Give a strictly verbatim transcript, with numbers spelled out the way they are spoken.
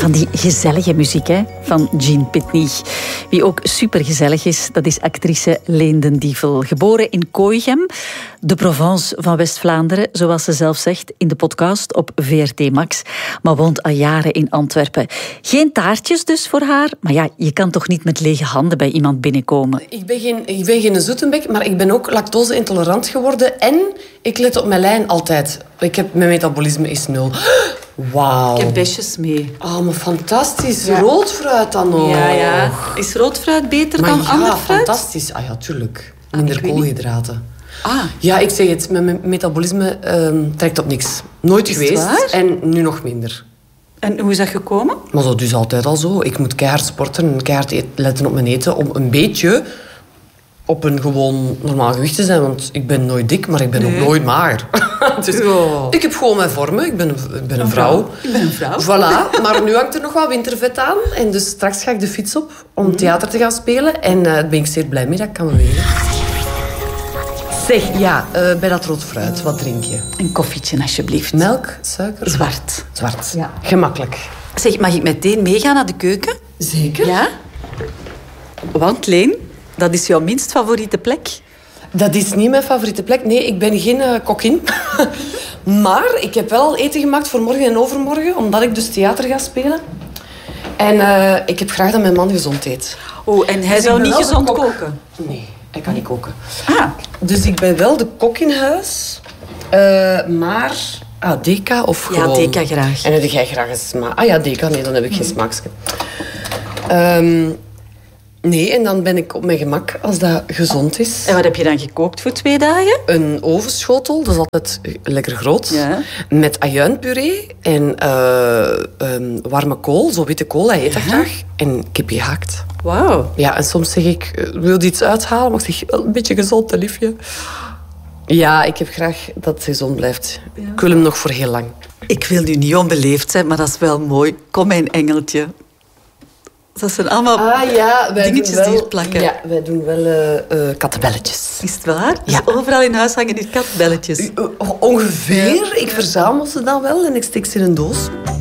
Van die gezellige muziek, hè, van Jean Pitney. Wie ook supergezellig is, dat is actrice Leen den Dievel. Geboren in Kooichem, de Provence van West-Vlaanderen, zoals ze zelf zegt in de podcast op V R T Max, maar woont al jaren in Antwerpen. Geen taartjes dus voor haar, maar ja, je kan toch niet met lege handen bij iemand binnenkomen? Ik ben geen, ik ben geen zoetenbek, maar ik ben ook lactose-intolerant geworden en ik let op mijn lijn altijd. Ik heb, mijn metabolisme is nul. Wauw. Ik heb besjes mee. Oh, maar fantastisch. Ja. Rood fruit dan nog. Ja, ja. Is rood fruit beter maar dan ja, ander fruit? fantastisch. Ah ja, tuurlijk. Ah, Minder ik weet koolhydraten. Ah. Ja, ik zeg het. Mijn metabolisme uh, trekt op niks. Nooit Is geweest. het waar? En nu nog minder. En hoe is dat gekomen? Maar dat is altijd al zo. Ik moet keihard sporten en keihard eet- letten op mijn eten om een beetje op een gewoon normaal gewicht te zijn. Want ik ben nooit dik, maar ik ben Nee. ook nooit mager. Dus Ja. ik heb gewoon mijn vormen. Ik ben een, ik ben een vrouw. Ik ben een vrouw. Voilà. Maar nu hangt er nog wat wintervet aan. En dus straks ga ik de fiets op om theater te gaan spelen. En uh, daar ben ik zeer blij mee dat ik kan bewegen. Zeg, ja, uh, bij dat rood fruit, wat drink je? Een koffietje, alsjeblieft. Melk, suiker? Zwart. Zwart. Ja. Gemakkelijk. Zeg, mag ik meteen meegaan naar de keuken? Zeker. Ja? Want, Leen, dat is jouw minst favoriete plek. Dat is niet mijn favoriete plek. Nee, ik ben geen uh, kokkin. Maar ik heb wel al eten gemaakt voor morgen en overmorgen, omdat ik dus theater ga spelen. En uh, ik heb graag dat mijn man gezond eet. Oh, en hij Dus zou ik ben niet wel de gezond kok. koken? Nee, hij kan niet koken. Ah, Dus ik ben wel de kok in huis, uh, maar... Ah, deka of ja, gewoon... deka graag. En heb jij graag een smaak? Ah ja, deka. Nee, dan heb ik geen smaakje. Um, nee, en dan ben ik op mijn gemak als dat gezond is. En wat heb je dan gekookt voor twee dagen? Een ovenschotel, dat is altijd lekker groot. Ja. Met ajuinpuree en uh, um, warme kool, zo witte kool, hij eet dat Ja. graag. En kip gehakt. Wauw. Ja, en soms zeg ik, uh, wil je iets uithalen? Maar ik zeg, wel een beetje gezond, hè, liefje. Ja, ik heb graag dat het gezond blijft. Ja. Ik wil hem nog voor heel lang. Ik wil nu niet onbeleefd zijn, maar dat is wel mooi. Kom, mijn engeltje. Dat zijn allemaal Ah ja, wij dingetjes doen wel, die hier plakken. Ja, wij doen wel uh, uh, kattenbelletjes. Is het waar? Ja. Dus overal in huis hangen die katbelletjes. Uh, uh, ongeveer. Ik verzamel ze dan wel en ik steek ze in een doos.